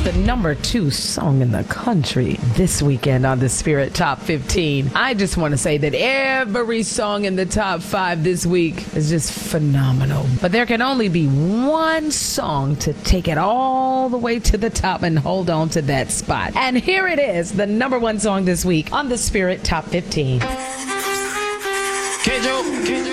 the number 2 song in the country this weekend on the Spirit Top 15. I just want to say that every song in the top 5 this week is just phenomenal. But there can only be one song to take it all the way to the top and hold on to that spot. And here it is, the number 1 song this week on the Spirit Top 15. Can you